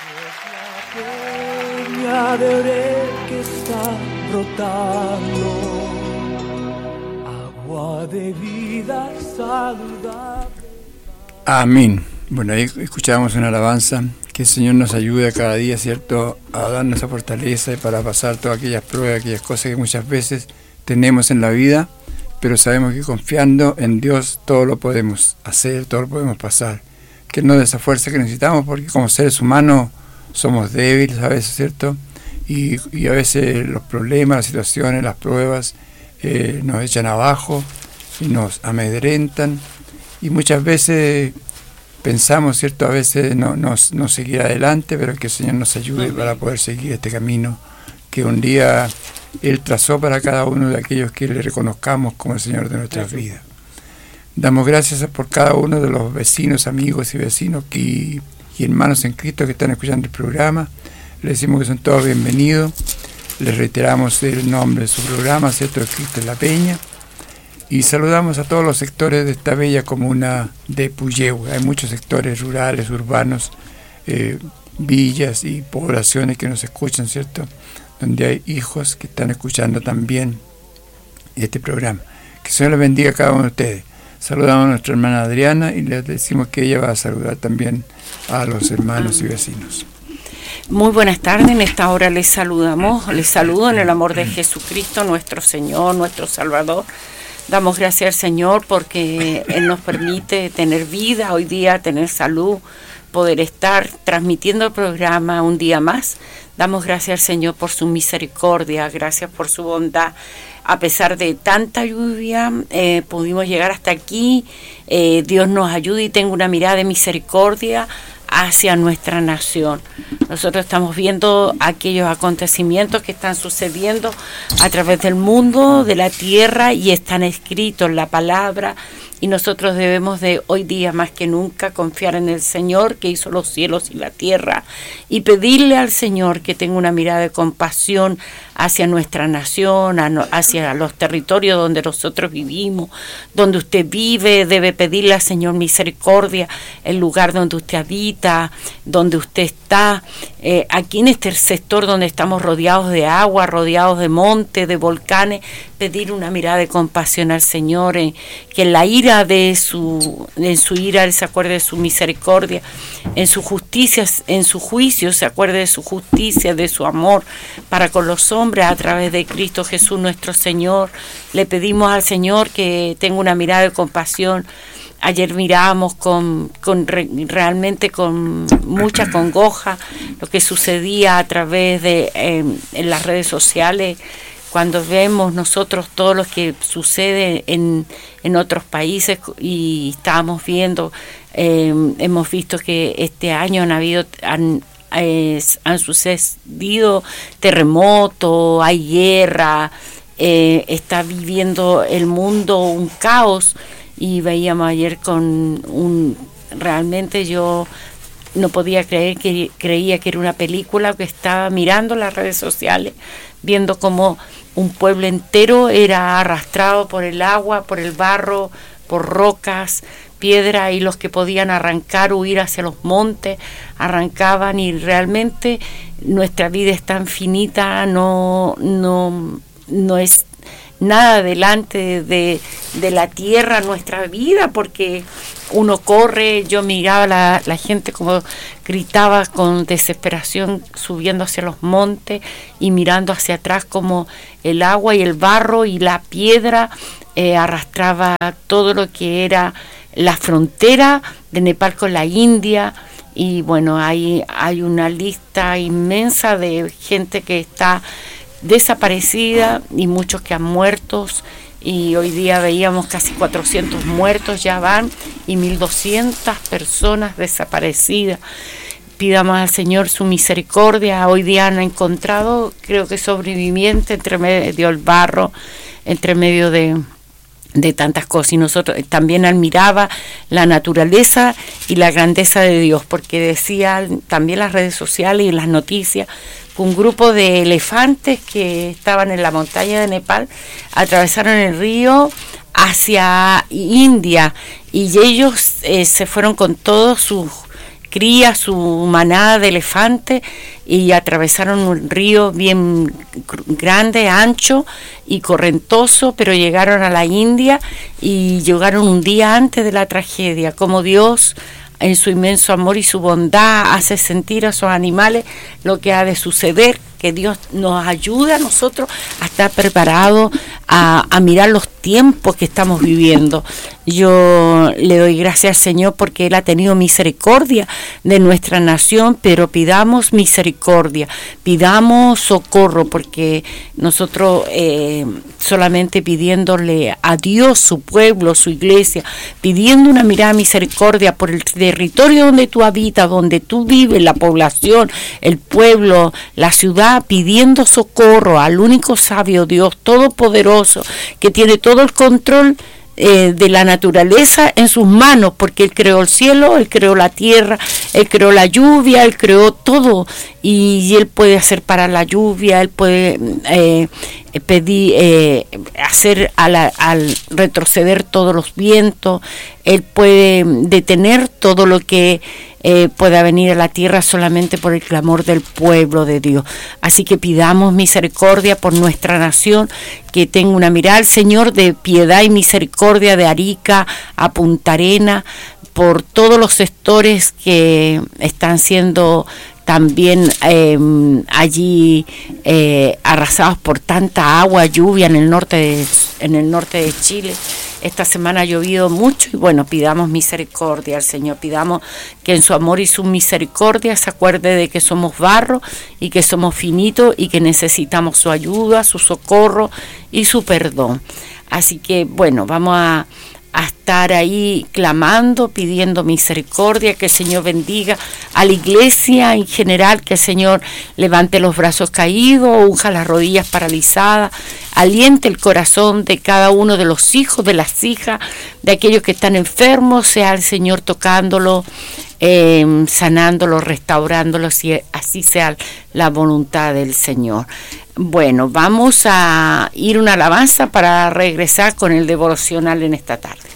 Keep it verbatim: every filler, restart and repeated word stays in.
Peña de Oreb que está brotando, agua de vida saludable. Amén. Bueno, ahí escuchábamos una alabanza. Que el Señor nos ayude cada día, ¿cierto?, a darnos esa fortaleza y para pasar todas aquellas pruebas, aquellas cosas que muchas veces tenemos en la vida, pero sabemos que confiando en Dios todo lo podemos hacer, todo lo podemos pasar. Que nos dé esa fuerza que necesitamos, porque como seres humanos somos débiles a veces, ¿cierto? Y, y a veces los problemas, las situaciones, las pruebas eh, nos echan abajo y nos amedrentan, y muchas veces pensamos, ¿cierto?, a veces no, no, no seguir adelante, pero que el Señor nos ayude para poder seguir este camino que un día Él trazó para cada uno de aquellos que le reconozcamos como el Señor de nuestras vidas. Damos gracias por cada uno de los vecinos, amigos y vecinos que, y hermanos en Cristo que están escuchando el programa. Les decimos que son todos bienvenidos. Les reiteramos el nombre de su programa, ¿cierto?, Cristo en la Peña. Y saludamos a todos los sectores de esta bella comuna de Puyehue. Hay muchos sectores rurales, urbanos, eh, villas y poblaciones que nos escuchan, ¿cierto?, donde hay hijos que están escuchando también este programa. Que el Señor les bendiga a cada uno de ustedes. Saludamos a nuestra hermana Adriana y les decimos que ella va a saludar también a los hermanos y vecinos. Muy buenas tardes, en esta hora les saludamos, les saludo en el amor de Jesucristo, nuestro Señor, nuestro Salvador. Damos gracias al Señor porque Él nos permite tener vida hoy día, tener salud, poder estar transmitiendo el programa un día más. Damos gracias al Señor por su misericordia, gracias por su bondad. A pesar de tanta lluvia, eh, pudimos llegar hasta aquí. Eh, Dios nos ayuda y tenga una mirada de misericordia hacia nuestra nación. Nosotros estamos viendo aquellos acontecimientos que están sucediendo a través del mundo, de la tierra, y están escritos en la palabra, y nosotros debemos de hoy día más que nunca confiar en el Señor que hizo los cielos y la tierra, y pedirle al Señor que tenga una mirada de compasión hacia nuestra nación, hacia los territorios donde nosotros vivimos, donde usted vive. Debe pedirle al Señor misericordia, el lugar donde usted habita, donde usted está, eh, aquí en este sector donde estamos rodeados de agua, rodeados de montes, de volcanes, pedir una mirada de compasión al Señor, eh, que en la ira de su, en su ira Él se acuerde de su misericordia, en su justicia, en su juicio se acuerde de su justicia, de su amor para con los hombres a través de Cristo Jesús nuestro Señor. Le pedimos al Señor que tenga una mirada de compasión. Ayer miramos con, con realmente con mucha congoja lo que sucedía a través de eh, en las redes sociales, cuando vemos nosotros todo lo que sucede en, en otros países, y estábamos viendo, eh, hemos visto que este año han habido han, eh, han sucedido terremotos, hay guerra, eh, está viviendo el mundo un caos, y veíamos ayer con un, realmente yo no podía creer que creía que era una película, que estaba mirando las redes sociales, viendo cómo un pueblo entero era arrastrado por el agua, por el barro, por rocas, piedra, y los que podían arrancar, huir hacia los montes, arrancaban, y realmente nuestra vida es tan finita, no, no, no es nada delante de, de la tierra nuestra vida, porque uno corre. Yo miraba la, la gente como gritaba con desesperación subiendo hacia los montes y mirando hacia atrás como el agua y el barro y la piedra eh, arrastraba todo lo que era la frontera de Nepal con la India. Y bueno, hay, hay una lista inmensa de gente que está desaparecida y muchos que han muerto, y hoy día veíamos casi cuatrocientos muertos ya van, y mil doscientas personas desaparecidas. Pidamos al Señor su misericordia. Hoy día han encontrado, creo que sobrevivientes entre medio del barro, entre medio de de tantas cosas, y nosotros también admiraba la naturaleza y la grandeza de Dios, porque decían también las redes sociales y las noticias que un grupo de elefantes que estaban en la montaña de Nepal atravesaron el río hacia India, y ellos eh, se fueron con todos sus cría su manada de elefantes y atravesaron un río bien grande, ancho y correntoso, pero llegaron a la India y llegaron un día antes de la tragedia. Como Dios, en su inmenso amor y su bondad, hace sentir a esos animales lo que ha de suceder, que Dios nos ayude a nosotros a estar preparados a, a mirar los tiempos que estamos viviendo. Yo le doy gracias al Señor porque Él ha tenido misericordia de nuestra nación, pero pidamos misericordia, pidamos socorro, porque nosotros eh, solamente pidiéndole a Dios, su pueblo, su iglesia, pidiendo una mirada de misericordia por el territorio donde tú habitas, donde tú vives, la población, el pueblo, la ciudad, pidiendo socorro al único sabio Dios todopoderoso que tiene todo el control eh, de la naturaleza en sus manos, porque Él creó el cielo, Él creó la tierra, Él creó la lluvia, Él creó todo, y, y Él puede hacer parar la lluvia, Él puede eh, pedir, eh, hacer a la, al retroceder todos los vientos, Él puede detener todo lo que Eh, pueda venir a la tierra solamente por el clamor del pueblo de Dios. Así que pidamos misericordia por nuestra nación, que tenga una mirada al Señor de piedad y misericordia de Arica a Punta Arenas, por todos los sectores que están siendo también eh, allí eh, arrasados por tanta agua, lluvia en el norte de, en el norte de Chile. Esta semana ha llovido mucho y bueno, pidamos misericordia al Señor, pidamos que en su amor y su misericordia se acuerde de que somos barro y que somos finitos y que necesitamos su ayuda, su socorro y su perdón. Así que bueno, vamos a, a estar ahí clamando, pidiendo misericordia, que el Señor bendiga a la iglesia en general, que el Señor levante los brazos caídos, unja las rodillas paralizadas, aliente el corazón de cada uno de los hijos, de las hijas, de aquellos que están enfermos, sea el Señor tocándolo, eh, sanándolo, restaurándolo, si así sea la voluntad del Señor. Bueno, vamos a ir a una alabanza para regresar con el devocional en esta tarde.